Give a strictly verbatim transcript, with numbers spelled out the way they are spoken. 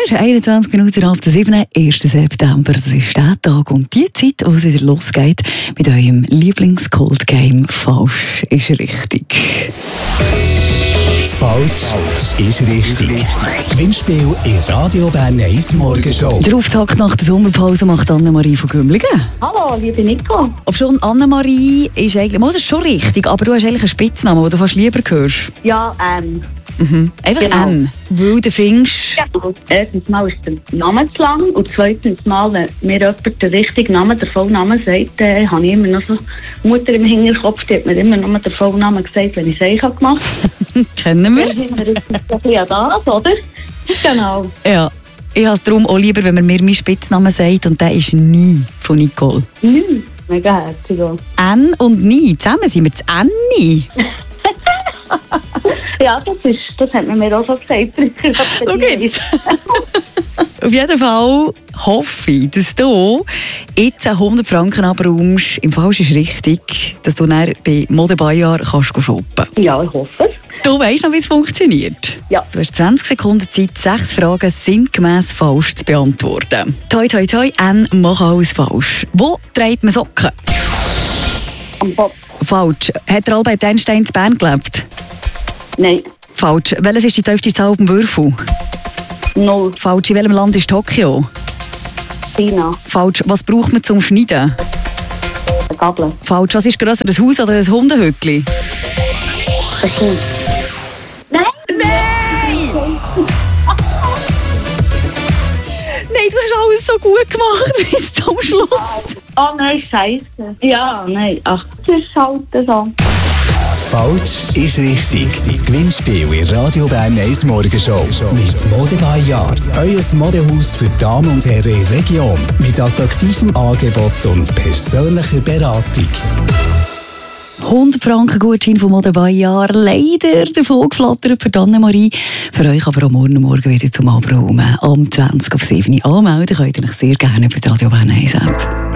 einundzwanzig Minuten ab der sieben, ersten September. Das ist der Tag und die Zeit, wo es wieder losgeht mit eurem Lieblings-Cold-Game. Falsch ist richtig. Falsch ist richtig. Das Gewinnspiel in Radio Bern eins Morgenshow. Der Auftakt nach der Sommerpause macht Annemarie von Gümligen. Hallo, liebe Nico. Ob schon Annemarie ist eigentlich, das ist schon richtig, aber du hast eigentlich einen Spitznamen, den du fast lieber hörst. Ja, ähm. Mhm. Einfach Genau. N. Weil du findest... Ja, erstens mal ist der Name zu lang und zweitens mal, wenn mir jemand den richtigen Namen, den Vollnamen sagt, äh, habe ich immer noch so Mutter im Hinterkopf, die hat mir immer nur den Vollnamen gesagt, wenn ich es gemacht habe. Kennen wir. Dann sind wir jetzt ein bisschen an das, oder? Genau. Ja. Ich habe es darum auch lieber, wenn man mir meinen Spitznamen sagt und der ist nie von Nicole. Mhm. Mega herzig. N und nie. Zusammen sind wir das Anni. Ja, das, ist, das hat man mir auch schon gesagt. Okay. Auf jeden Fall hoffe ich, dass du jetzt hundert Franken abräumst. Im Fall ist es richtig, dass du dann bei Mode Bayard kannst shoppen. Ja, ich hoffe es. Du weißt noch, wie es funktioniert. Ja. Du hast zwanzig Sekunden Zeit, sechs Fragen sinngemäss falsch zu beantworten. Toi, toi, toi, N, mach alles falsch. Wo trägt man Socken? Am Bob. Falsch. Hat der Albert Einstein in Bern gelebt? Nein. Falsch. Welches ist die tiefste Zahl auf dem Würfel? Null. Falsch. In welchem Land ist Tokio? China. Falsch. Was braucht man zum Schneiden? Eine Gabel. Falsch. Was ist grösser, ein Haus oder ein Hundehütli? Das stimmt. Nein! Nein! Nein, du hast alles so gut gemacht bis zum Schluss. Oh nein, scheiße. Ja, nein. Ach, das ist halt so. Falsch ist richtig. Das Gewinnspiel in Radio Bern eins Morgenshow. Mit Mode Bayard. Euer Modehaus für Damen und Herren in der Region. Mit attraktivem Angebot und persönlicher Beratung. hundert Franken Gutschein von Mode Bayard. Leider davon geflattert für Annemarie. Für euch aber am Morgen, morgen wieder zum Abräumen. Am zwanzig auf sieben anmelden könnt ihr euch sehr gerne über die Radio Bern eins App.